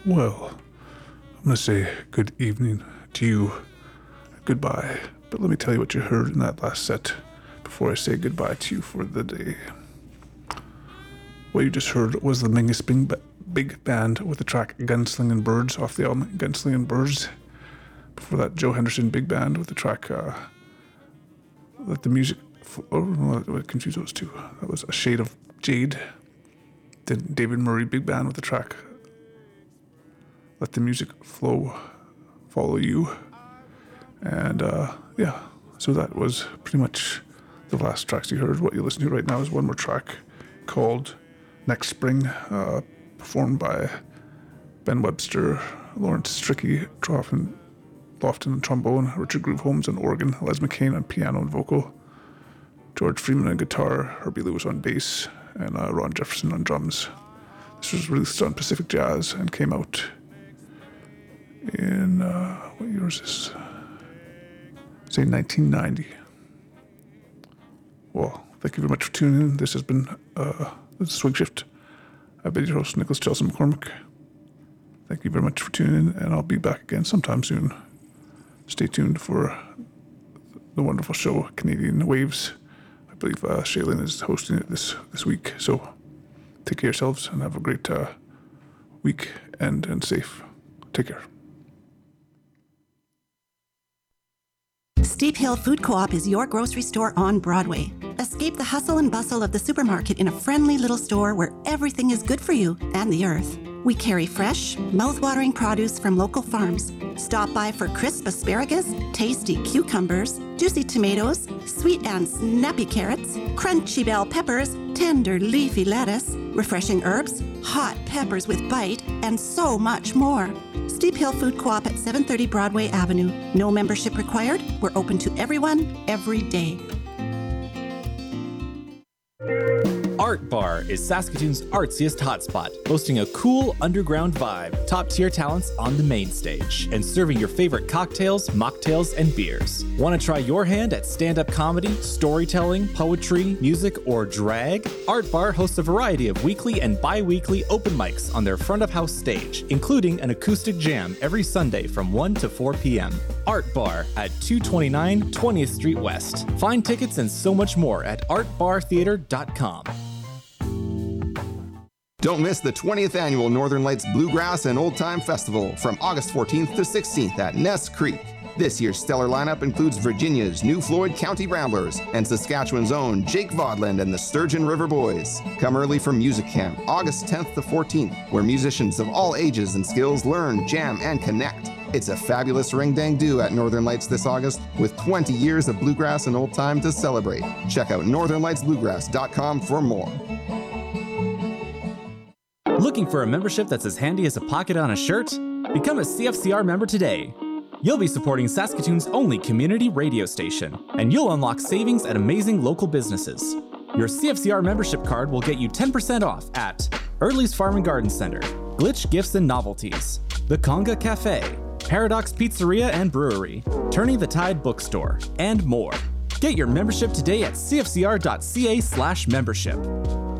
Well, I'm going to say good evening to you. Goodbye. But let me tell you what you heard in that last set before I say goodbye to you for the day. What you just heard was the Mingus Big Band with the track Gunslingin' Birds off the album Gunslingin' Birds. Before that, Joe Henderson Big Band with the track Let the Music... Oh, no, I confused those two. That was A Shade of Jade. Then David Murray Big Band with the track Let the Music Follow You. And so that was pretty much the last tracks you heard. What you're listening to right now is one more track called Next Spring, performed by Ben Webster, Lawrence Strickey, Lofton on trombone, Richard Groove Holmes on organ, Les McCain on piano and vocal, George Freeman on guitar, Herbie Lewis on bass, and Ron Jefferson on drums. This was released on Pacific Jazz and came out in, what year is this? Say 1990. Well, thank you very much for tuning in. This has been the Swing Shift. I've been your host, Nicholas Chelsea McCormick. Thank you very much for tuning in, and I'll be back again sometime soon. Stay tuned for the wonderful show, Canadian Waves. I believe Shaylin is hosting it this week. So take care of yourselves and have a great week and safe. Take care. Steep Hill Food Co-op is your grocery store on Broadway. Escape the hustle and bustle of the supermarket in a friendly little store where everything is good for you and the earth. We carry fresh, mouth-watering produce from local farms. Stop by for crisp asparagus, tasty cucumbers, juicy tomatoes, sweet and snappy carrots, crunchy bell peppers, tender leafy lettuce, refreshing herbs, hot peppers with bite, and so much more. Steep Hill Food Co-op at 730 Broadway Avenue. No membership required. We're open to everyone, every day. Art Bar is Saskatoon's artsiest hotspot, boasting a cool underground vibe, top-tier talents on the main stage, and serving your favorite cocktails, mocktails, and beers. Want to try your hand at stand-up comedy, storytelling, poetry, music, or drag? Art Bar hosts a variety of weekly and bi-weekly open mics on their front-of-house stage, including an acoustic jam every Sunday from 1 to 4 p.m. Art Bar at 229 20th Street West. Find tickets and so much more at artbartheater.com. Don't miss the 20th Annual Northern Lights Bluegrass and Old Time Festival from August 14th to 16th at Ness Creek. This year's stellar lineup includes Virginia's New Floyd County Ramblers and Saskatchewan's own Jake Vodland and the Sturgeon River Boys. Come early for Music Camp, August 10th to 14th, where musicians of all ages and skills learn, jam, and connect. It's a fabulous ring-dang-do at Northern Lights this August, with 20 years of bluegrass and old time to celebrate. Check out northernlightsbluegrass.com for more. Looking for a membership that's as handy as a pocket on a shirt? Become a CFCR member today. You'll be supporting Saskatoon's only community radio station, and you'll unlock savings at amazing local businesses. Your CFCR membership card will get you 10% off at Early's Farm and Garden Center, Glitch Gifts and Novelties, The Conga Cafe, Paradox Pizzeria and Brewery, Turning the Tide Bookstore, and more. Get your membership today at cfcr.ca/membership.